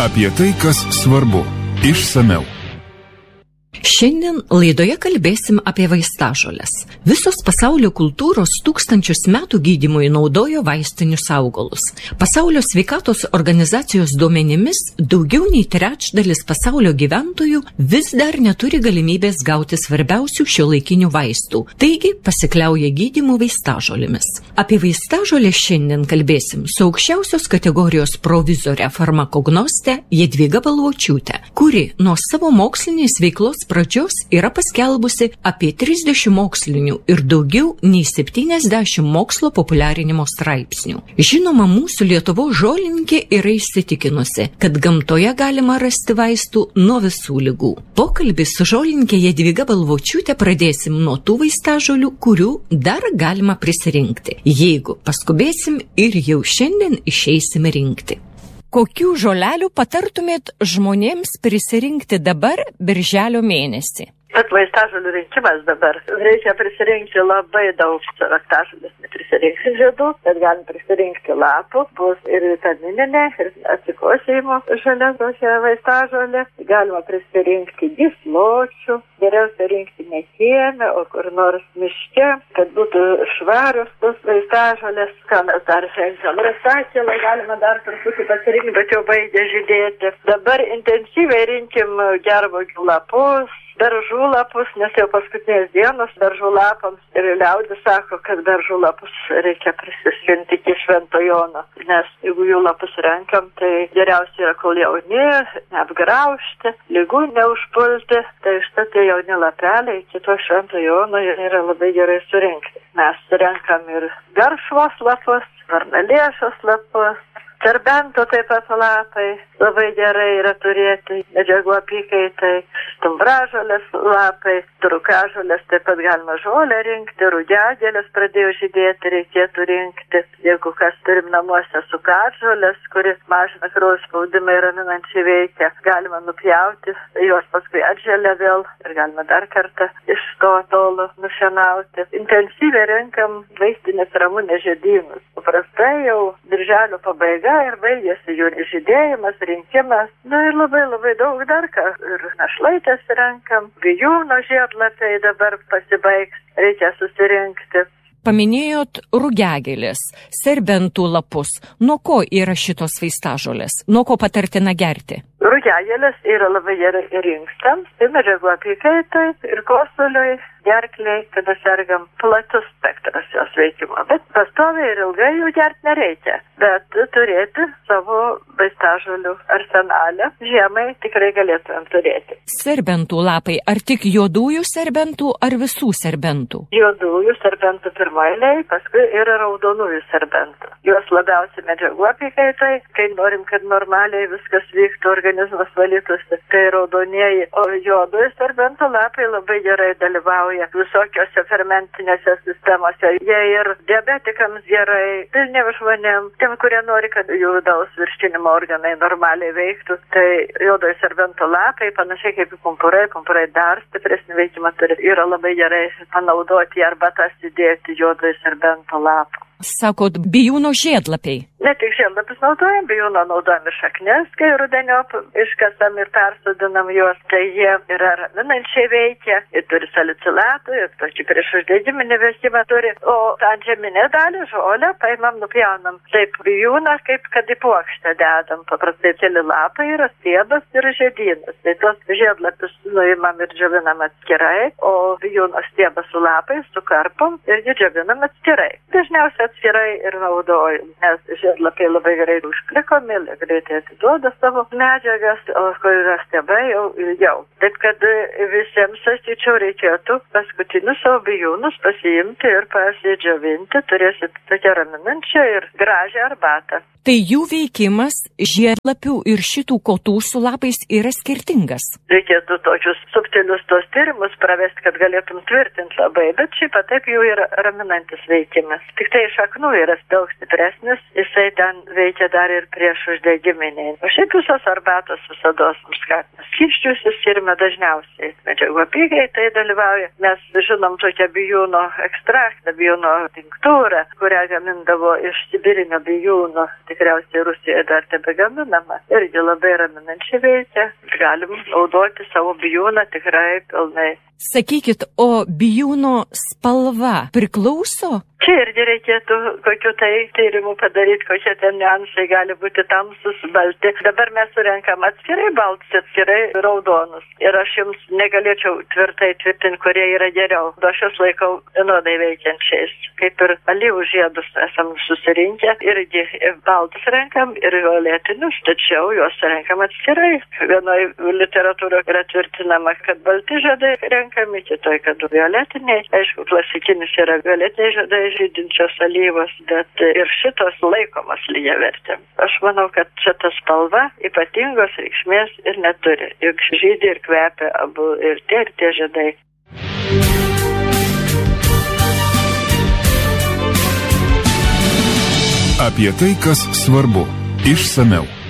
Apie tai, kas svarbu. Išsamiau. Šiandien laidoje kalbėsim apie vaistažoles. Visos pasaulio kultūros tūkstančius metų gydymui naudojo vaistinius augalus. Pasaulio sveikatos organizacijos duomenimis daugiau nei trečdalis pasaulio gyventojų vis dar neturi galimybės gauti svarbiausių šiuolaikinių vaistų, taigi pasikliauja gydymu vaistažolėmis. Apie vaistažolės šiandien kalbėsim su aukščiausios kategorijos provizore farmakognoste Jadvyga Balvočiūte, kuri nuo savo mokslinės veiklos pradžios yra paskelbusi apie 30 mokslinių ir daugiau nei 70 mokslo populiarinimo straipsnių. Žinoma, mūsų Lietuvos žolininkė yra įsitikinusi, kad gamtoje galima rasti vaistų nuo visų ligų. Pokalbį su žolininkė Jadvyga Balvočiūte pradėsim nuo tų vaistažolių, kurių dar galima prisirinkti, jeigu paskubėsim ir jau šiandien išeisim rinkti. Kokių žolelių patartumėt žmonėms prisirinkti dabar, birželio mėnesį? Bet vaistažolių rinkimas dabar. Reikia prisirinkti labai daug vaistažolės, neprisirinkti žiedų, bet galim prisirinkti lapų, bus ir vitamininė, ir atsikosėjimo žalia tokia vaistažolė. Galima prisirinkti gysločių, geriausia rinkti ne kieme, o kur nors miške, kad būtų švarios tos vaistažolės. Ką mes dar renkam? Rasakėlą galima dar truputį pasirinkti, bet jau baigė žydėti. Dabar intensyviai rinkim gervuogių lapus, beržų lapus, nes jau paskutinės dienos beržų lapams ir liaudis sako, kad beržų lapus reikia prisiskinti iki Švento Jono, nes jeigu jų lapus renkam, tai geriausia yra kol jauni, neapgraužti, ligų neužpulti, tai štai tie jauni lapeliai iki to Švento Jono yra labai gerai surinkti. Mes renkam ir garšvos lapus, varnalėšos lapus, serbento taip pat lapai, labai gerai yra turėti medžiagų apykaitai, stumbražolės lapai, trukažolės taip pat galima žolę rinkti, rugiagėlės pradėjo žydėti, reikėtų rinkti. Jeigu kas turim namuose sukatžolės, kuris mažina kraujo spaudimą ir raminančiai veikia, galima nupjauti, juos paskui atželia vėl ir galima dar kartą iš to tolo nušienauti. Intensyviai renkam vaistinės ramunės žiedynus. Paprastai jau birželio pabaiga ir baigėsi jų žydėjimas, rinkimas. Ir labai daug dar ką. Ir našlaitės renkam, vijūno žiedlapiai dabar pasibaigs, reikia susirinkti. Paminėjot rugiagėlės, serbentų lapus. Nuo ko yra šitos vaistažolės? Nuo ko patartina gerti? Rugiagėlės yra labai gerai ir inkstams, ir medžiagų apykaitai, ir kosuliui, gerkliai, kada sergam, platus spektras jos veikimo. Bet pastoviai ir ilgai jų gerti nereikia, bet turėti savo vaistažolių arsenalę žiemai tikrai galėtumėm turėti. Serbentų lapai, ar tik juodųjų serbentų, ar visų serbentų? Juodųjų serbentų pirmoiliai, paskui yra raudonųjų serbentų. Juos labiausiai medžiagų apykaitai, kai norim, kad normaliai viskas vyktų, organizmas valytųsi, tai raudonieji, o juodųjų serbentų lapai labai gerai dalyvauja visokiose fermentinėse sistemose. Jie ir diabetikams gerai, pilniem žmonėm, tiem, kurie nori, kad jų vidaus virškinimo organai normaliai veiktų, tai juodojo serbento lapai, panašiai kaip pumpurai dar stipresnį veikimą turi. Yra labai gerai panaudoti arba tas įdėti juodojo serbento lapą. Sakot, bijūno žiedlapiai? Ne tik žiedlapius naudojam, bijūno naudojam ir šaknis, kai rudeniop iškasam ir persodinam juos, tai jie yra raminančiai veikia, ir turi salicilatų, ir tokį priešuždegiminį veikimą turi, o tą antžeminę dalį žolę paimam, nupjaunam. Taip, bijūną kaip kad į puokštę dedam, paprastai keli lapai yra stiebas ir žiedynas, tai tos žiedlapius nuimam ir džiovinam atskirai, o bijūno stiebas su lapais sukarpom ir džiovinam atskirai. Dažniausiai atskirai ir naudojam, nes žiedlapiai labai gerai užklikomi, greitai atiduoda savo medžiagas, o kur yra stiebai jau ilgiau. Taip kad visiems, sakyčiau, reikėtų paskutinius savo bijūnus pasiimti ir pasidžiovinti, turėsit tokią raminančią ir gražią arbatą. Tai jų veikimas žiedlapių ir šitų kotų su lapais yra skirtingas. Reikėtų tokius subtilius tos tyrimus pravesti, kad galėtum tvirtinti labai, bet šiaip taip jų yra raminantis veikimas. Tik tai šaknų yra daug stipresnis, jisai ten veikia dar ir prieš uždegiminiai. O šiaip visos arbatos visados skatina skysčius, išskiriame dažniausiai. Medžiagų apykaitai dalyvauja. Mes žinom tokią bijūno ekstraktą, bijūno tinktūrą, kurią gamindavo iš sibirinio bijūno. tikriausiai Rusijoje dar tebegaminama. Irgi labai raminančiai veikia. Galim naudoti savo bijūną tikrai pilnai. Sakykit, o bijūno spalva priklauso? Čia irgi reikėtų kokiu tai tyrimu padaryti, kokie ten niuansai gali būti tamsus, balti. Dabar mes surenkam atskirai baltus, atskirai raudonus. Ir aš jums negalėčiau tvirtai tvirtinti, kurie yra geriau. Aš juos laikau vienodai veikiančiais. Kaip ir alyvų žiedus esam susirinkę. Irgi baltus renkam ir violetinius, tačiau juos renkam atskirai. Vienoje literatūroje yra tvirtinama, kad balti žiedai renkami, kitoj, kad violetiniai. Aišku, klasikinis yra violetiniai žiedai, žydinčios alyvos, bet ir šitos laikomas lygiavertėm. Aš manau, kad šita spalva ypatingos reikšmės ir neturi. Juk žydi ir kvepia abu ir tie žiedai. Apie tai, kas svarbu. Išsamiau.